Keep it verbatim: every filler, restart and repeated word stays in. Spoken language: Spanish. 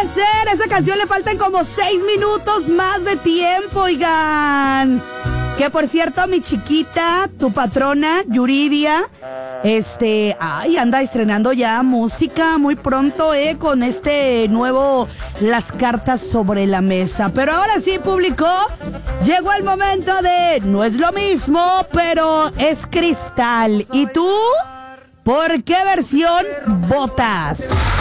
ser. Esa canción le faltan como seis minutos más de tiempo, oigan. Que por cierto, mi chiquita, tu patrona, Yuridia, este, ay, anda estrenando ya música muy pronto, eh, con este nuevo Las Cartas sobre la Mesa. Pero ahora sí, público, llegó el momento de No es lo mismo, pero es Cristal. ¿Y tú? ¿Por qué versión votas?